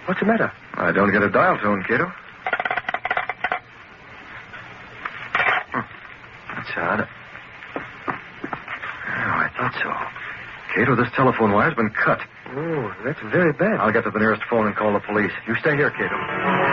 What's the matter? I don't get a dial tone, Cato. That's odd. Oh, I thought so. Cato, this telephone wire's been cut. Oh, that's very bad. I'll get to the nearest phone and call the police. You stay here, Cato.